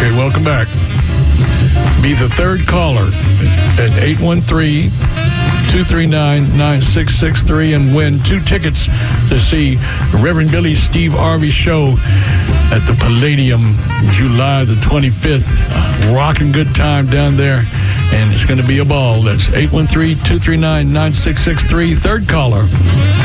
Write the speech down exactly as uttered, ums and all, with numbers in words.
Okay, welcome back. Be the third caller at eight one three, two three nine, nine six six three and win two tickets to see Reverend Billy Steve Harvey show at the Palladium July the twenty-fifth. Rocking good time down there, and it's going to be a ball. That's eight one three, two three nine, nine six six three. Third caller.